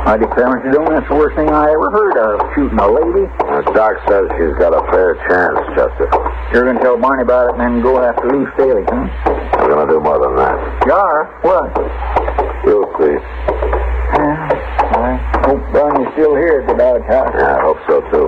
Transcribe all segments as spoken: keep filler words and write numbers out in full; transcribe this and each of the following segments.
I declare, Mister Dillon, that's the worst thing I ever heard of, shooting a lady. The doc says she's got a fair chance, Chester. You're going to tell Barney about it and then go after Lou Staley, huh? I'm going to do more than that. You are? What? You'll see. Yeah, I hope Barney's still here at the Dodge House. Yeah, I hope so, too.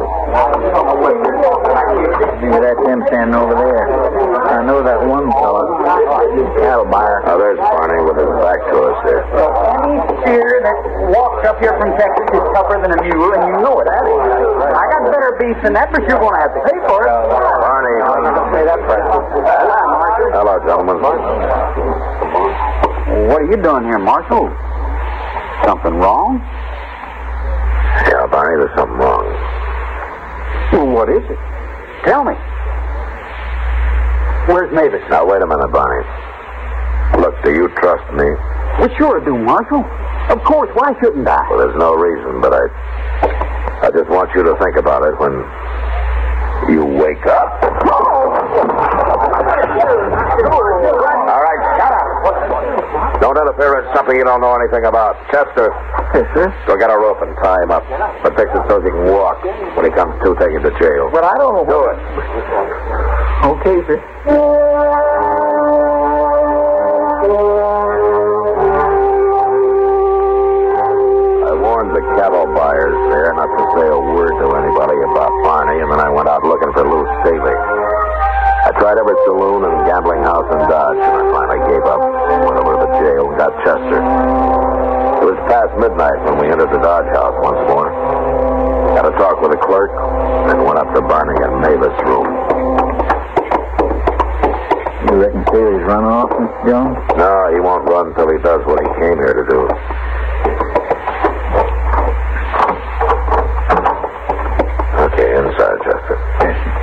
Maybe that's him standing over there. I know that one fellow. He's a cattle buyer. Now, there's Barney with his back to us here. Any steer that walks up here from Texas is tougher than a mule, and you know it, Abby. I got better beef than that, but you're going to have to pay for it. Barney. Say that first. Hello, gentlemen. What are you doing here, Marshal? Something wrong? Yeah, Barney, there's something wrong. Well, what is it? Tell me. Where's Mavis? Now, wait a minute, Barney. Look, do you trust me? Well, sure I do, Marshal. Of course, why shouldn't I? Well, there's no reason, but I... I just want you to think about it when you wake up. All right, shut up. Don't interfere in something you don't know anything about. Chester. Yes, sir? Go get a rope and tie him up. But fix it so he can walk. When he comes to, take him to jail. But I don't know. Do it. Okay, sir. I warned the cattle buyers there not to say a word to anybody about Barney, and then I went out looking for Lou Staley. I tried every saloon and gambling house in Dodge, and I finally gave up. Went over to the jail and got Chester. It was past midnight when we entered the Dodge house once more. Had a talk with the clerk, and went up to Barney and Mavis' room. You reckon Staley's run off, Mister Jones? No, he won't run till he does what he came here to do. Okay, inside, Chester. Yes, sir.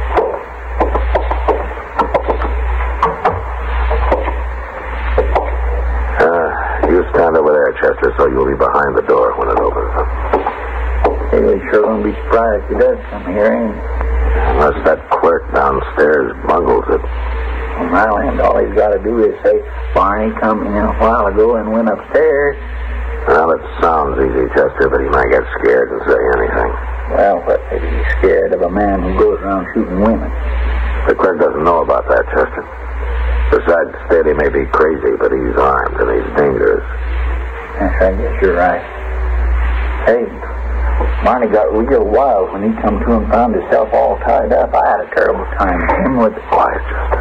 You stand over there, Chester, so you'll be behind the door when it opens. Staley's sure going to be surprised if he does come here, ain't he? Unless that clerk downstairs bungles it. On my land, all he's got to do is say, Barney come in a while ago and went upstairs. Well, it sounds easy, Chester, but he might get scared and say anything. Well, what could he be scared of a man who goes around shooting women? The clerk doesn't know about that, Chester. Besides, Staley may be crazy, but he's armed and he's dangerous. Yes, I guess you're right. Hey, Barney got real wild when he come to and found himself all tied up. I had a terrible time with him with... Quiet, Chester.